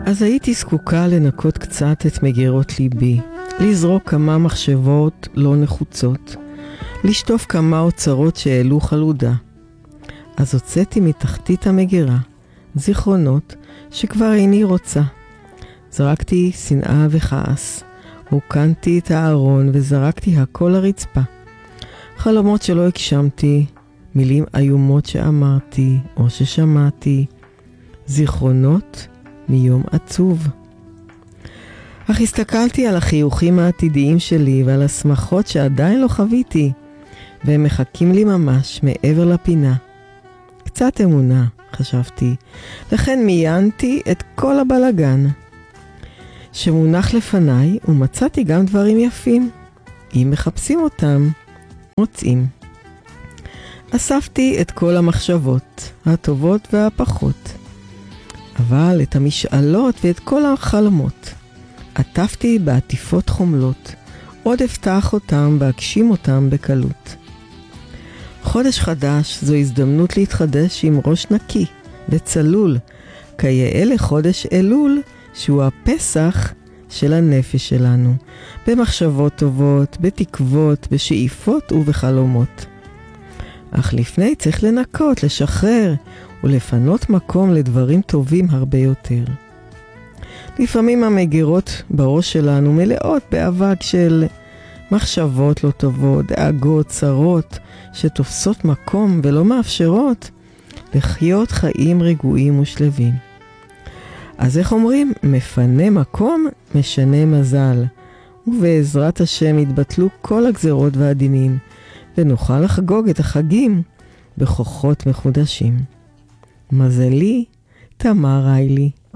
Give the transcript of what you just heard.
אז הייתי זקוקה לנקות קצת את מגירות ליבי, לזרוק כמה מחשבות לא נחוצות, לשטוף כמה אוצרות שהעלו חלודה. אז הוצאתי מתחתית המגירה זיכרונות שכבר איני רוצה. זרקתי שנאה וכעס, רוקנתי את הארון וזרקתי הכל לרצפה. חלומות שלא הגשמתי, מילים איומות שאמרתי או ששמעתי, זיכרונות מיום עצוב. אך הסתכלתי על החיוכים העתידיים שלי ועל השמחות שעדיין לא חוויתי, והם מחכים לי ממש מעבר לפינה. קצת אמונה, חשבתי, לכן מיינתי את כל הבלגן שמונח לפניי, ומצאתי גם דברים יפים. אם מחפשים אותם, מוצאים. אספתי את כל המחשבות, הטובות והפחות, אבל את המשאלות ואת כל החלומות עטפתי בעטיפות חומלות, עוד אפתח אותם ואגשים אותם בקלות. חודש חדש זו הזדמנות להתחדש עם ראש נקי וצלול, כיאה לחודש אלול שהוא הפסח של הנפש שלנו, במחשבות טובות, בתקוות, בשאיפות ובחלומות. אך לפני צריך לנקות, לשחרר ולפנות מקום לדברים טובים הרבה יותר. לפעמים המגירות בראש שלנו מלאות באבק של מחשבות לא טובות, דאגות, צרות, שתופסות מקום ולא מאפשרות לחיות חיים רגועים ושלווים. אז איך אומרים? מפנה מקום, משנה מזל. ובעזרת השם יתבטלו כל הגזרות והדינים, ונוכל לחגוג את החגים בכוחות מחודשים. מזלי, תמר ריילי.